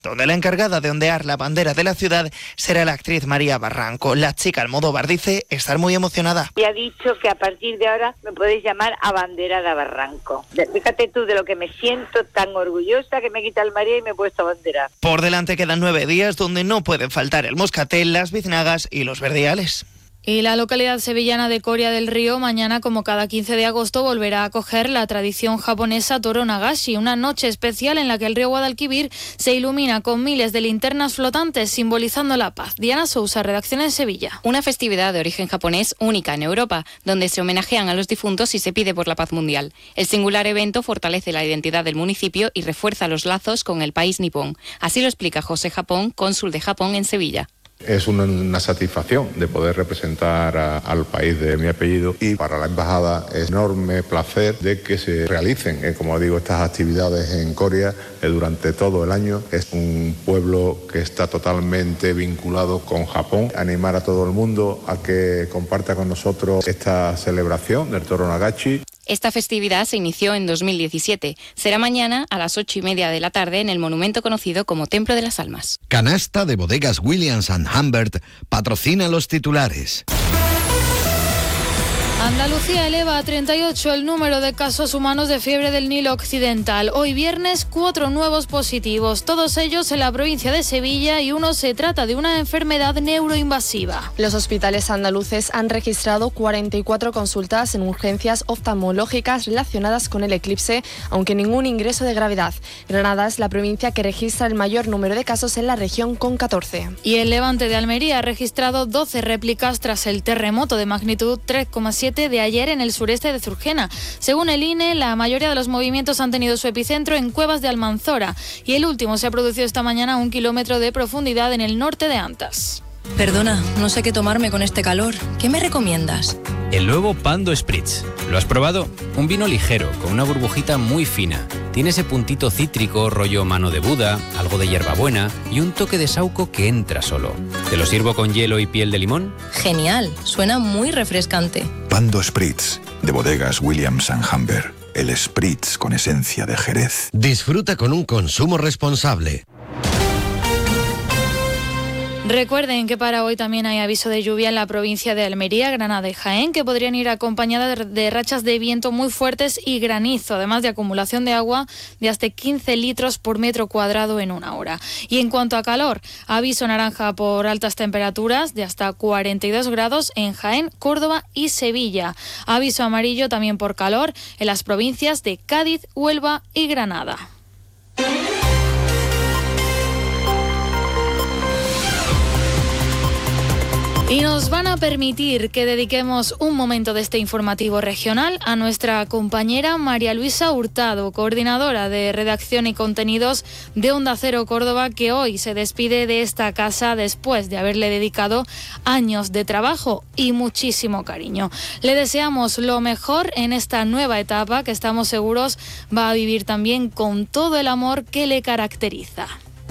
donde la encargada de ondear la bandera de la ciudad será la actriz María Barranco. La chica Almodóvar dice estar muy emocionada. Y ha dicho que a partir de ahora me podéis llamar abanderada Barranco. Fíjate tú de lo que me siento tan orgullosa, que me quita el María y me he puesto bandera. Por delante quedan 9 días donde no pueden faltar el moscatel, las biznagas y los verdiales. Y la localidad sevillana de Coria del Río mañana, como cada 15 de agosto, volverá a acoger la tradición japonesa Toro Nagashi, una noche especial en la que el río Guadalquivir se ilumina con miles de linternas flotantes simbolizando la paz. Diana Sousa, redacción en Sevilla. Una festividad de origen japonés única en Europa, donde se homenajean a los difuntos y se pide por la paz mundial. El singular evento fortalece la identidad del municipio y refuerza los lazos con el país nipón. Así lo explica José Japón, cónsul de Japón en Sevilla. Es una satisfacción de poder representar al país de mi apellido, y para la embajada es enorme placer de que se realicen, como digo, estas actividades en Coria durante todo el año. Es un pueblo que está totalmente vinculado con Japón. Animar a todo el mundo a que comparta con nosotros esta celebración del Toro Nagashi. Esta festividad se inició en 2017. Será mañana a las 8:30 de la tarde en el monumento conocido como Templo de las Almas. Canasta de Bodegas Williams & Humbert patrocina los titulares. Andalucía eleva a 38 el número de casos humanos de fiebre del Nilo Occidental. Hoy viernes, 4 nuevos positivos, todos ellos en la provincia de Sevilla, y uno se trata de una enfermedad neuroinvasiva. Los hospitales andaluces han registrado 44 consultas en urgencias oftalmológicas relacionadas con el eclipse, aunque ningún ingreso de gravedad. Granada es la provincia que registra el mayor número de casos en la región, con 14. Y el Levante de Almería ha registrado 12 réplicas tras el terremoto de magnitud 3,7 de ayer en el sureste de Zurgena. Según el INE, la mayoría de los movimientos han tenido su epicentro en Cuevas de Almanzora, y el último se ha producido esta mañana a 1 kilómetro de profundidad en el norte de Antas. Perdona, no sé qué tomarme con este calor. ¿Qué me recomiendas? El nuevo Pando Spritz. ¿Lo has probado? Un vino ligero, con una burbujita muy fina. Tiene ese puntito cítrico, rollo mano de Buda, algo de hierbabuena y un toque de saúco que entra solo. ¿Te lo sirvo con hielo y piel de limón? Genial, suena muy refrescante. Pando Spritz, de Bodegas Williams & Humbert. El Spritz con esencia de Jerez. Disfruta con un consumo responsable. Recuerden que para hoy también hay aviso de lluvia en la provincia de Almería, Granada y Jaén, que podrían ir acompañadas de rachas de viento muy fuertes y granizo, además de acumulación de agua de hasta 15 litros por metro cuadrado en una hora. Y en cuanto a calor, aviso naranja por altas temperaturas de hasta 42 grados en Jaén, Córdoba y Sevilla. Aviso amarillo también por calor en las provincias de Cádiz, Huelva y Granada. Y nos van a permitir que dediquemos un momento de este informativo regional a nuestra compañera María Luisa Hurtado, coordinadora de redacción y contenidos de Onda Cero Córdoba, que hoy se despide de esta casa después de haberle dedicado años de trabajo y muchísimo cariño. Le deseamos lo mejor en esta nueva etapa que estamos seguros va a vivir también con todo el amor que le caracteriza.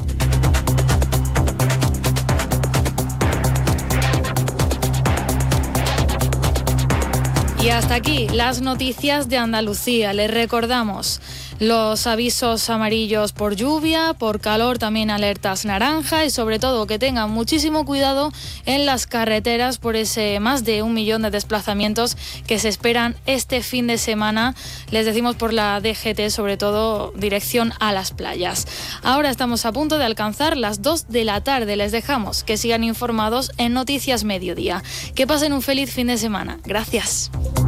Y hasta aquí las noticias de Andalucía. Les recordamos los avisos amarillos por lluvia, por calor, también alertas naranja, y sobre todo que tengan muchísimo cuidado en las carreteras por ese más de 1 millón de desplazamientos que se esperan este fin de semana. Les decimos por la DGT, sobre todo dirección a las playas. Ahora estamos a punto de alcanzar las 2 de la tarde. Les dejamos que sigan informados en Noticias Mediodía. Que pasen un feliz fin de semana. Gracias.